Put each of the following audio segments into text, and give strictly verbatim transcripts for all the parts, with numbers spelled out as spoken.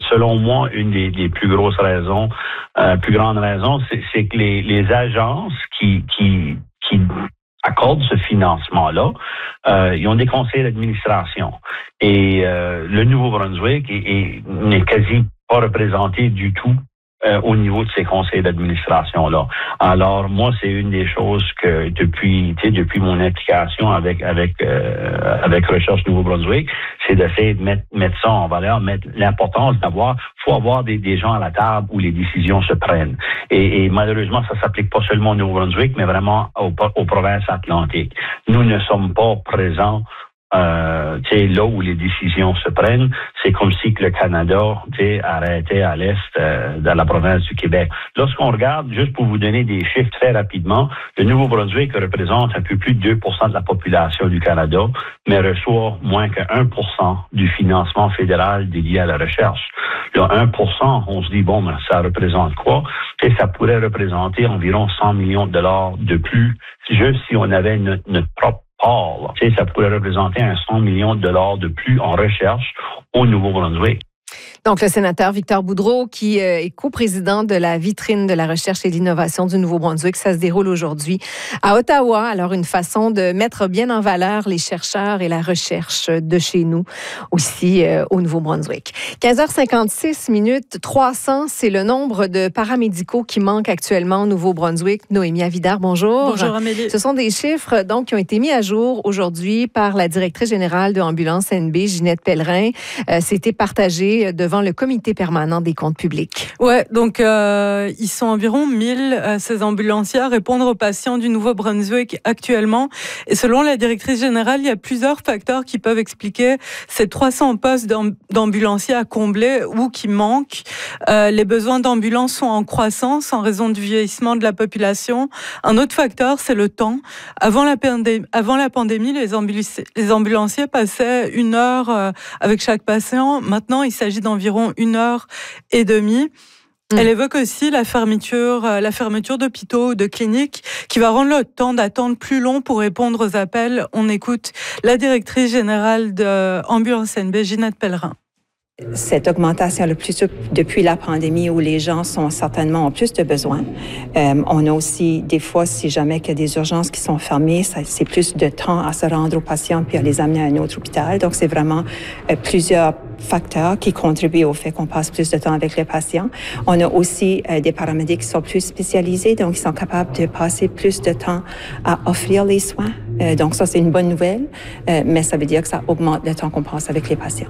selon moi, une des, des plus grosses raisons, euh, plus grandes raisons, c'est, c'est que les, les agences qui, qui, qui accordent ce financement-là, euh, ils ont des conseils d'administration. Et euh, le Nouveau-Brunswick est, est, n'est quasi pas représenté du tout euh, au niveau de ces conseils d'administration-là. Alors, moi, c'est une des choses que depuis, tu sais, depuis mon implication avec avec euh, avec Recherche Nouveau-Brunswick, c'est d'essayer de mettre, mettre ça en valeur, mettre l'importance d'avoir, faut avoir des, des gens à la table où les décisions se prennent. Et, et malheureusement, ça s'applique pas seulement au Nouveau-Brunswick, mais vraiment aux, aux provinces atlantiques. Nous ne sommes pas présents Euh, tu sais, là où les décisions se prennent. C'est comme si que le Canada, tu sais, arrêtait à l'est euh, de la province du Québec. Lorsqu'on regarde, juste pour vous donner des chiffres très rapidement, le Nouveau-Brunswick représente un peu plus de deux pour cent de la population du Canada, mais reçoit moins que un pour cent du financement fédéral dédié à la recherche. Le un pour cent, on se dit, bon, ben, ça représente quoi? Et ça pourrait représenter environ cent millions de dollars de plus, juste si on avait notre, notre propre Or, tu sais, ça pourrait représenter un cent millions de dollars de plus en recherche au Nouveau-Brunswick. Donc, le sénateur Victor Boudreau, qui euh, est coprésident de la vitrine de la recherche et de l'innovation du Nouveau-Brunswick, ça se déroule aujourd'hui à Ottawa. Alors, une façon de mettre bien en valeur les chercheurs et la recherche de chez nous, aussi euh, au Nouveau-Brunswick. quinze heures cinquante-six minutes, trois cents, c'est le nombre de paramédicaux qui manquent actuellement au Nouveau-Brunswick. Noémie Avidard, bonjour. Bonjour, Amélie. Ce sont des chiffres donc, qui ont été mis à jour aujourd'hui par la directrice générale de Ambulance N B, Ginette Pellerin. Euh, c'était partagé devant le comité permanent des comptes publics. Ouais, donc euh, ils sont environ mille, euh, ces ambulanciers, à répondre aux patients du Nouveau-Brunswick actuellement. Et selon la directrice générale, il y a plusieurs facteurs qui peuvent expliquer ces trois cents postes d'ambulanciers à combler ou qui manquent. Euh, les besoins d'ambulance sont en croissance en raison du vieillissement de la population. Un autre facteur, c'est le temps. Avant la pandémie, avant la pandémie les, ambulanciers, les ambulanciers passaient une heure euh, avec chaque patient. Maintenant, il s'agit d'environ une heure et demie. Mmh. Elle évoque aussi la fermeture, la fermeture d'hôpitaux ou de cliniques qui va rendre le temps d'attente plus long pour répondre aux appels. On écoute la directrice générale de Ambulance N B, Ginette Pellerin. Cette augmentation le plus depuis la pandémie où les gens sont certainement en plus de besoins. Euh, on a aussi des fois, si jamais qu'il y a des urgences qui sont fermées, ça, c'est plus de temps à se rendre aux patients puis à les amener à un autre hôpital. Donc, c'est vraiment euh, plusieurs facteurs qui contribuent au fait qu'on passe plus de temps avec les patients. On a aussi euh, des paramédics qui sont plus spécialisés, donc ils sont capables de passer plus de temps à offrir les soins. Euh, donc, ça, c'est une bonne nouvelle, euh, mais ça veut dire que ça augmente le temps qu'on passe avec les patients.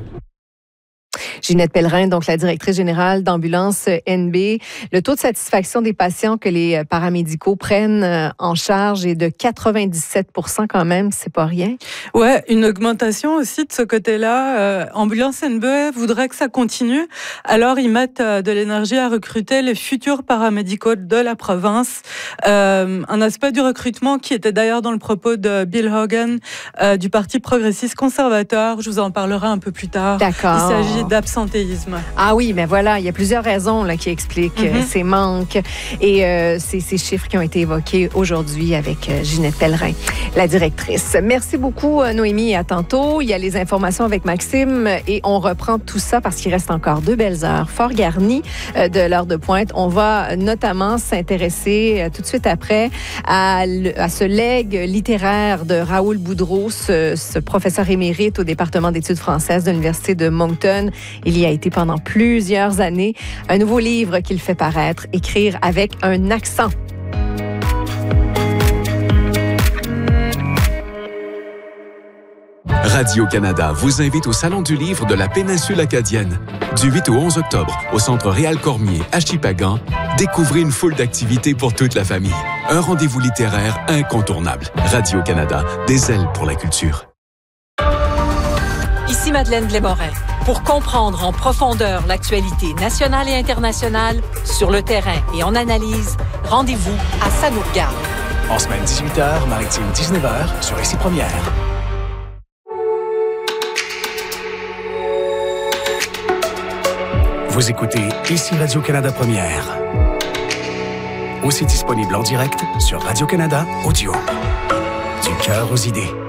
Ginette Pellerin, donc la directrice générale d'Ambulance N B. Le taux de satisfaction des patients que les paramédicaux prennent en charge est de quatre-vingt-dix-sept pour cent quand même, c'est pas rien. Ouais, une augmentation aussi de ce côté-là. Euh, Ambulance N B voudrait que ça continue. Alors, ils mettent euh, de l'énergie à recruter les futurs paramédicaux de la province. Euh, un aspect du recrutement qui était d'ailleurs dans le propos de Bill Hogan euh, du Parti progressiste conservateur. Je vous en parlerai un peu plus tard. D'accord. Il s'agit d'absentéisme. Ah oui, mais voilà, il y a plusieurs raisons là, qui expliquent mm-hmm. ces manques et euh, ces, ces chiffres qui ont été évoqués aujourd'hui avec euh, Ginette Pellerin, la directrice. Merci beaucoup, Noémie, et à tantôt. Il y a les informations avec Maxime et on reprend tout ça parce qu'il reste encore deux belles heures fort garnies euh, de l'heure de pointe. On va notamment s'intéresser euh, tout de suite après à, le, à ce legs littéraire de Raoul Boudreau, ce, ce professeur émérite au département d'études françaises de l'Université de Moncton. Il y a été pendant plusieurs années. Un nouveau livre qu'il fait paraître, Écrire avec un accent. Radio-Canada vous invite au Salon du livre de la péninsule acadienne. Du huit au onze octobre, au Centre Réal Cormier, à Shippagan, découvrez une foule d'activités pour toute la famille. Un rendez-vous littéraire incontournable. Radio-Canada, des ailes pour la culture. Ici Madeleine Blais-Morin. Pour comprendre en profondeur l'actualité nationale et internationale, sur le terrain et en analyse, rendez-vous à Ça nous regarde. En semaine dix-huit heures, maritime dix-neuf heures, sur Ici Première. Vous écoutez Ici Radio-Canada Première. Aussi disponible en direct sur Radio-Canada Audio. Du cœur aux idées.